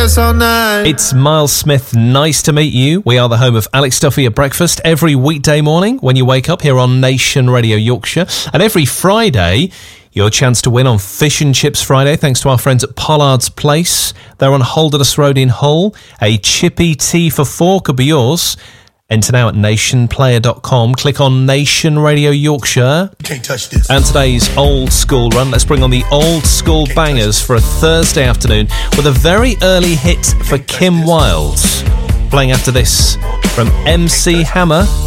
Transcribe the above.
dance all night. It's Miles Smith. Nice to meet you. We are the home of Alex Duffy at breakfast every weekday morning when you wake up here on Nation Radio Yorkshire. And every Friday, your chance to win on Fish and Chips Friday, thanks to our friends at Pollard's Place. They're on Holderness Road in Hull. A chippy tea for four could be yours. Enter now at nationplayer.com. Click on Nation Radio Yorkshire. You can't touch this. And today's old school run. Let's bring on the old school bangers for a Thursday afternoon with a very early hit for Kim Wilde. Playing after this from MC Hammer